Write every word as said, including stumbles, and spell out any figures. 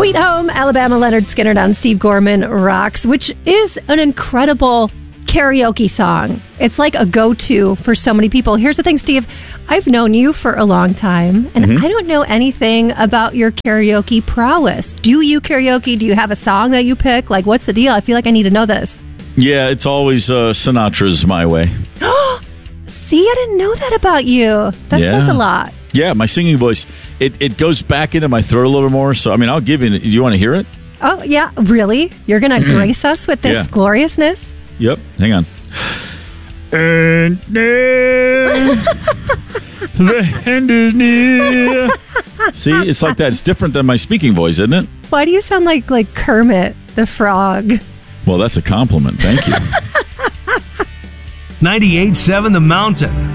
Sweet Home Alabama, Leonard Skinner on Steve Gorman Rocks, which is an incredible karaoke song. It's like a go-to for so many people. Here's the thing, Steve. I've known you for a long time, and mm-hmm. I don't know anything about your karaoke prowess. Do you karaoke? Do you have a song that you pick? Like, what's the deal? I feel like I need to know this. Yeah, it's always uh, Sinatra's My Way. See, I didn't know that about you. That yeah. says a lot. Yeah, my singing voice, it, it goes back into my throat a little more. So, I mean, I'll give you, do you want to hear it? Oh, yeah. Really? You're going to grace us with this yeah. gloriousness? Yep. Hang on. And then the end is near. See, it's like that. It's different than my speaking voice, isn't it? Why do you sound like, like Kermit the Frog? Well, that's a compliment. Thank you. ninety-eight point seven The Mountain.